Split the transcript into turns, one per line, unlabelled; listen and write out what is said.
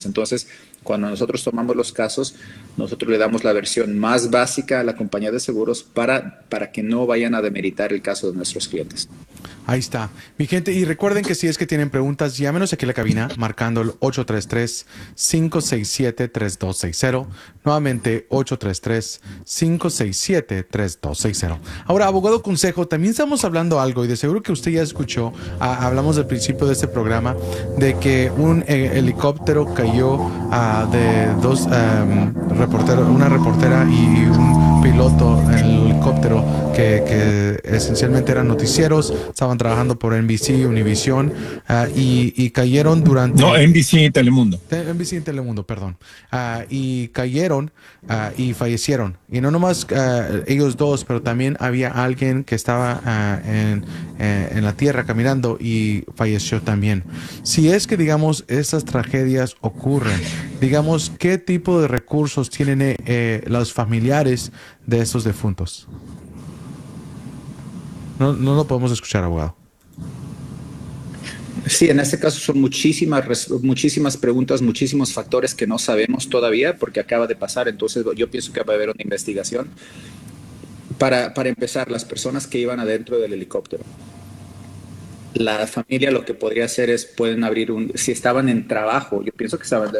Entonces, cuando nosotros tomamos los casos, nosotros le damos la versión más básica a la compañía de seguros para que no vayan a demeritar el caso de nuestros clientes.
Ahí está. Mi gente, y recuerden que si es que tienen preguntas, llámenos aquí a la cabina marcando el 833-567-3260. Nuevamente, 833-567-3260. Ahora, abogado consejo, también estamos hablando algo, y de seguro que usted ya escuchó, hablamos al principio de este programa, de que un helicóptero cayó de dos reporteros, una reportera y un piloto en el helicóptero que esencialmente eran noticieros, estaban trabajando por NBC, Univision, y cayeron
No,
durante...
NBC y Telemundo.
NBC y Telemundo, perdón. Y cayeron y fallecieron. Y no nomás ellos dos, pero también había alguien que estaba en la tierra caminando y falleció también. Si es que, digamos, estas tragedias ocurren, digamos, ¿qué tipo de recursos tienen los familiares de estos defuntos? No, no lo podemos escuchar, abogado.
Sí, en este caso son muchísimas preguntas, muchísimos factores que no sabemos todavía porque acaba de pasar. Entonces yo pienso que va a haber una investigación. Para empezar, las personas que iban adentro del helicóptero. La familia lo que podría hacer es, pueden abrir si estaban en trabajo, yo pienso que estaban